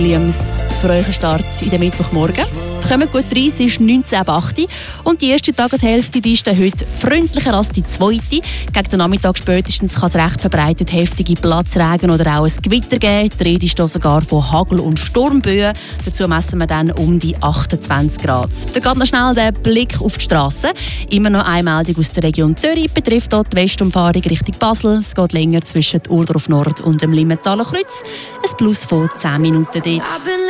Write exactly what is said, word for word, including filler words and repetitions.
Williams für euren Start in den Mittwochmorgen. Kommt gut rein, es ist neunzehn ab acht und die erste Tageshälfte die ist dann heute freundlicher als die zweite. Gegen den Nachmittag spätestens kann es recht verbreitet heftige Platzregen oder auch ein Gewitter geben. Die Rede ist hier sogar von Hagel- und Sturmböen. Dazu messen wir dann um die achtundzwanzig Grad. Da geht noch schnell der Blick auf die Straße. Immer noch eine Meldung aus der Region Zürich betrifft dort die Westumfahrung Richtung Basel. Es geht länger zwischen Urdorf Nord und dem Limmertaler Kreuz. Ein Plus von zehn Minuten dort.